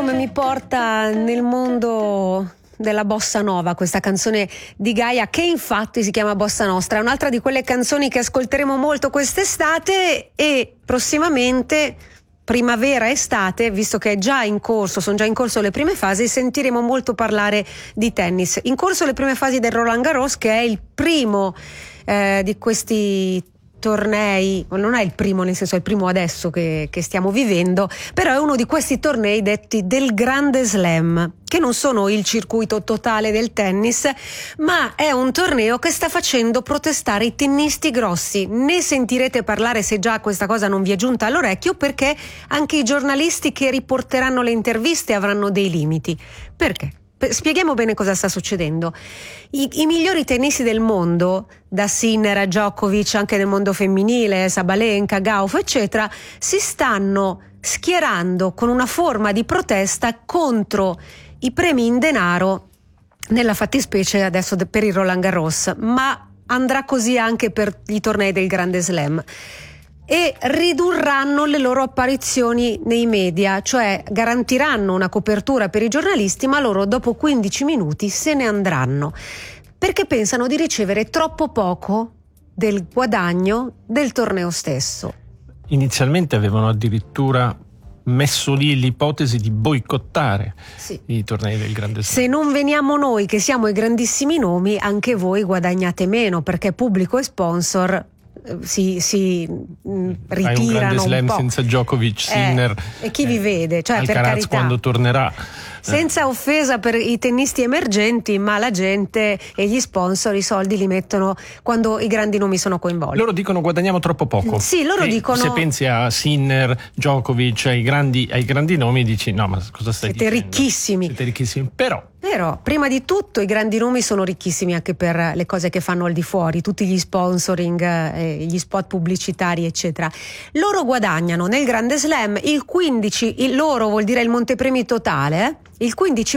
come mi porta nel mondo della bossa nova, questa canzone di Gaia, che infatti si chiama Bossa Nostra. È un'altra di quelle canzoni che ascolteremo molto quest'estate e prossimamente, primavera-estate, visto che è già in corso, sono già in corso le prime fasi, sentiremo molto parlare di tennis. In corso le prime fasi del Roland Garros, che è il primo di questi tornei, non è il primo, nel senso è il primo adesso che stiamo vivendo, però è uno di questi tornei detti del Grande Slam, che non sono il circuito totale del tennis, ma è un torneo che sta facendo protestare i tennisti grossi. Ne sentirete parlare, se già questa cosa non vi è giunta all'orecchio, perché anche i giornalisti che riporteranno le interviste avranno dei limiti. Perché? Spieghiamo bene cosa sta succedendo. I migliori tennisti del mondo, da Sinner a Djokovic, anche nel mondo femminile, Sabalenka, Gauff, eccetera, si stanno schierando con una forma di protesta contro i premi in denaro, nella fattispecie adesso per il Roland Garros, ma andrà così anche per i tornei del Grande Slam. E ridurranno le loro apparizioni nei media, cioè garantiranno una copertura per i giornalisti, ma loro dopo 15 minuti se ne andranno, perché pensano di ricevere troppo poco del guadagno del torneo stesso. Inizialmente avevano addirittura messo lì l'ipotesi di boicottare i tornei del Grande Slam. Se non veniamo noi che siamo i grandissimi nomi, anche voi guadagnate meno, perché pubblico e sponsor si ritirano un Grande Slam un po'. senza Djokovic, Sinner e chi vi vede, cioè, per Alcaraz carità, quando tornerà, senza offesa per i tennisti emergenti, ma la gente e gli sponsor i soldi li mettono quando i grandi nomi sono coinvolti. Loro dicono guadagniamo troppo poco. Sì, loro dicono, se pensi a Sinner, Djokovic, ai grandi nomi, dici no, ma cosa stai dicendo? Siete ricchissimi, però prima di tutto i grandi nomi sono ricchissimi anche per le cose che fanno al di fuori, tutti gli sponsoring, gli spot pubblicitari, eccetera. Loro guadagnano nel Grande Slam il 15%, loro vuol dire il montepremi totale, il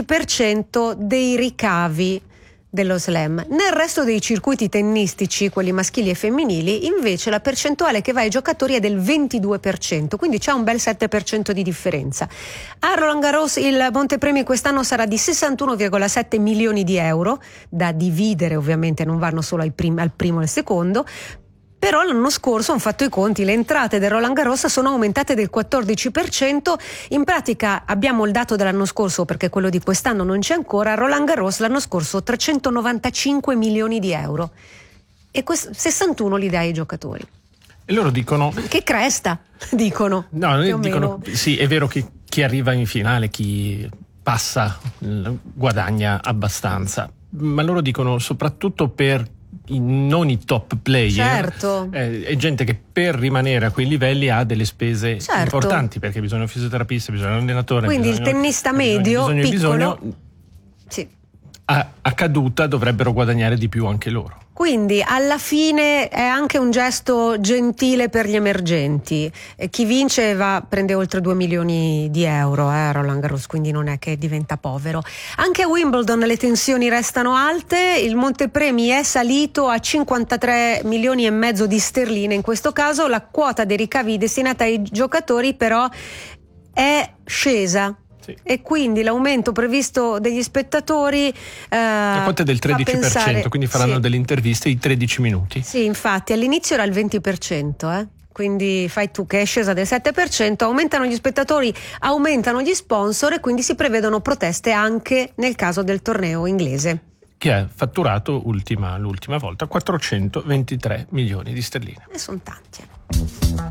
15% dei ricavi dello slam. Nel resto dei circuiti tennistici, quelli maschili e femminili, invece la percentuale che va ai giocatori è del 22%, quindi c'è un bel 7% di differenza. A Roland Garros il montepremi quest'anno sarà di 61,7 milioni di euro, da dividere, ovviamente non vanno solo al primo e al secondo. Però l'anno scorso hanno fatto i conti, le entrate del Roland Garros sono aumentate del 14%, in pratica abbiamo il dato dell'anno scorso perché quello di quest'anno non c'è ancora. Roland Garros l'anno scorso 395 milioni di euro e 61 li dai ai giocatori. E loro dicono che cresta, dicono. No, dicono sì, è vero che chi arriva in finale, chi passa guadagna abbastanza, ma loro dicono soprattutto per non i top player, certo. È gente che per rimanere a quei livelli ha delle spese importanti, perché bisogna un fisioterapista, bisogna un allenatore, quindi il tennista medio, piccolo, sì, a caduta dovrebbero guadagnare di più anche loro. Quindi alla fine è anche un gesto gentile per gli emergenti. Chi vince prende oltre 2 milioni di euro a Roland Garros, quindi non è che diventa povero. Anche a Wimbledon le tensioni restano alte, il montepremi è salito a 53 milioni e mezzo di sterline, in questo caso la quota dei ricavi destinata ai giocatori però è scesa. Sì. E quindi l'aumento previsto degli spettatori la quota è del 13%, quindi faranno delle interviste di 13 minuti. Sì, infatti all'inizio era il 20%, quindi fai tu che è scesa del 7%, aumentano gli spettatori, aumentano gli sponsor e quindi si prevedono proteste anche nel caso del torneo inglese, che ha fatturato l'ultima volta 423 milioni di sterline. E sono tanti.